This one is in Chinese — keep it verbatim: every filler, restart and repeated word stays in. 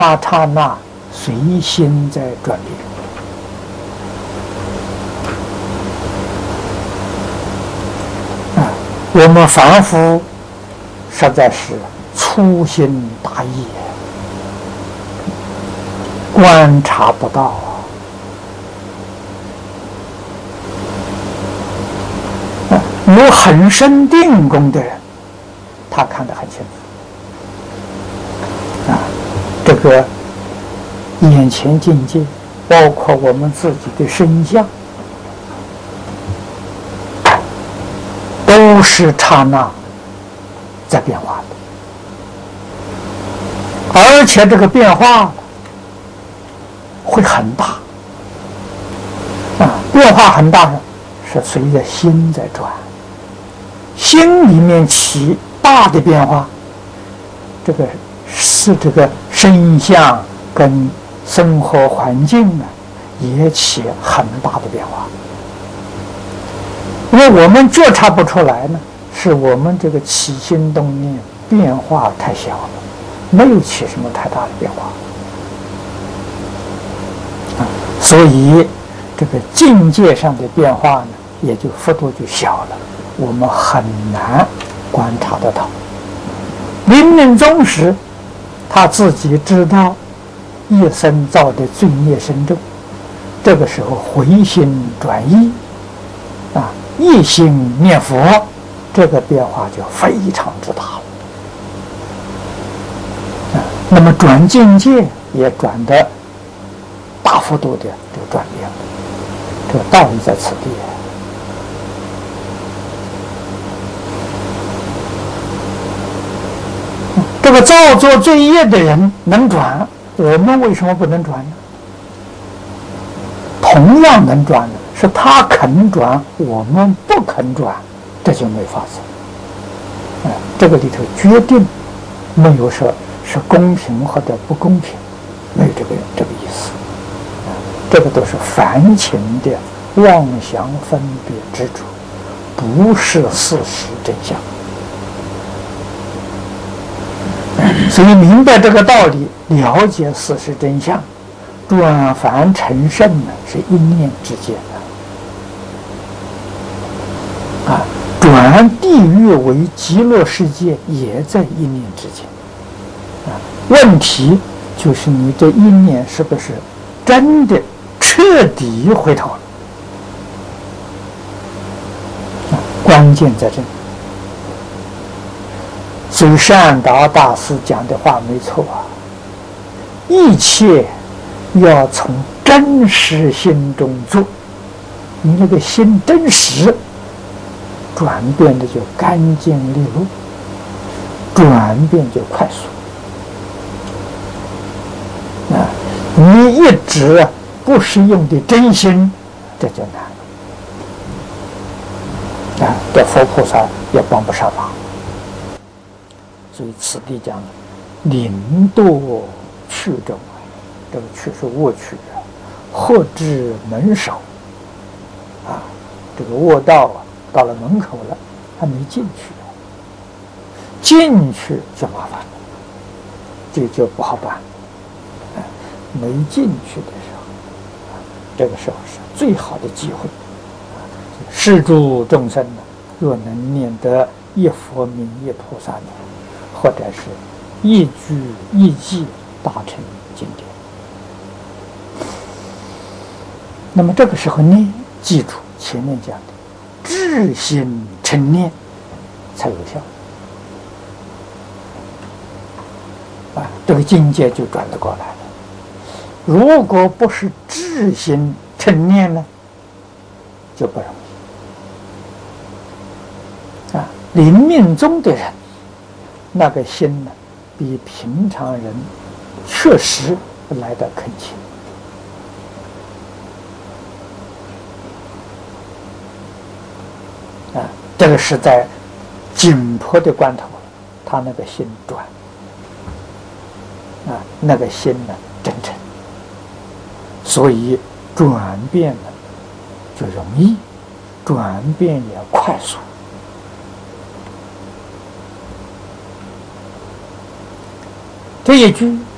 刹刹那随心在转变。啊，我们凡夫实在是粗心大意，观察不到啊。有很深定功的人，他看得很清楚。啊，这个眼前境界，包括我们自己的身相，都是刹那在变化的，而且这个变化会很大。啊，变化很大是随着心在转，心里面起大的变化，这个是这个身相跟生活环境呢也起很大的变化。因为我们觉察不出来呢，是我们这个起心动念变化太小了，没有起什么太大的变化啊，所以这个境界上的变化呢，也就幅度就小了，我们很难观察得到。临命终时，他自己知道一生造的罪孽深重，这个时候回心转意啊，一心念佛，这个变化就非常之大了啊。那么转境界也转得大幅度的这个转变了，这个道理在此地。这个造作罪业的人能转，我们为什么不能转呢？同样能转的是他肯转，我们不肯转，这就没法子。哎，这个里头决定没有说是公平或者不公平，没有这个这个意思。这个都是凡情的妄想分别执着，不是事实真相。所以明白这个道理，了解事实真相，转凡成圣呢，是一念之间的啊。转地狱为极乐世界，也在一念之间啊。问题就是你这一念是不是真的彻底回头了啊？关键在这里。所以善导大师讲的话没错啊，一切要从真实心中做，你那个心真实，转变的就干净利落，转变就快速啊。你一直不是用的真心，这就难了啊，这佛菩萨也帮不上忙。所以此地讲领舵去中，这个去是卧去啊，或至门首啊，这个卧道啊到了门口了，还没进去，进去就麻烦了，这就不好办。哎，没进去的时候，啊，这个时候是最好的机会。施诸众生呢，若能念得一佛名一菩萨名，或者是一句一记大成经典。那么这个时候念，记住前面讲的至心称念才有效啊，这个境界就转得过来了。如果不是至心称念呢，就不容易啊。临命终的人，那个心呢，比平常人确实来得恳切啊。这个是在紧迫的关头，他那个心转啊，那个心呢真诚，所以转变呢就容易，转变也快速。这一句